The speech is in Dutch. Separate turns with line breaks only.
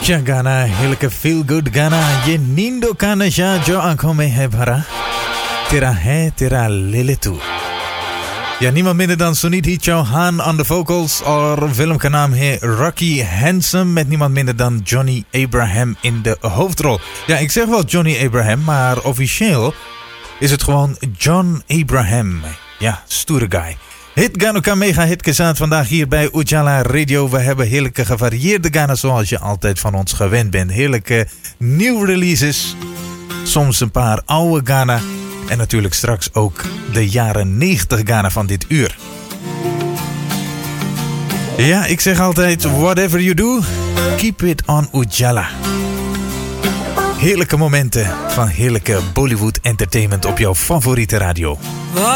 अच्छा गाना हेलके फील गुड गाना ये नींदों का नशा जो आंखों में है भरा तेरा ले ले तू. Ja, niemand minder dan Sunidhi Chauhan aan de vocals. Or film ka naam है Rocky Handsome met niemand minder dan Johnny Abraham in de hoofdrol. Ja, ik zeg wel Johnny Abraham, maar officieel is het gewoon John Abraham. Ja, stoere guy. Hit Ganoka mega hit gezaad vandaag hier bij Ujala Radio. We hebben heerlijke gevarieerde Ghana zoals je altijd van ons gewend bent. Heerlijke nieuwe releases. Soms een paar oude Ghana. En natuurlijk straks ook de jaren 90 Ghana van dit uur. Ja, ik zeg altijd, whatever you do, keep it on Ujala. Heerlijke momenten van heerlijke Bollywood entertainment op jouw favoriete radio.